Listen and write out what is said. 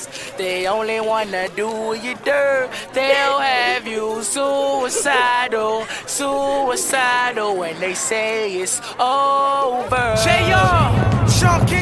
cause they only wanna do you dirt. They'll have you suicidal, suicidal when they say it's over. J.R. Sean King.